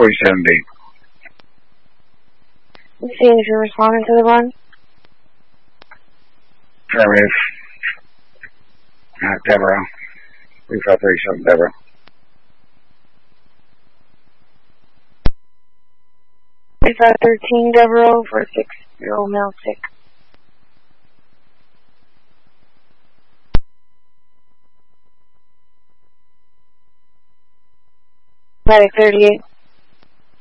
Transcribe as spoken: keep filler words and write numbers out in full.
forty-seven B. Let's see if you're responding to the run. Affirmative. Uh, Deborah. three five three seven, Deborah. three five one three, Deborah, for a six-year-old male sick. Medic thirty-eight.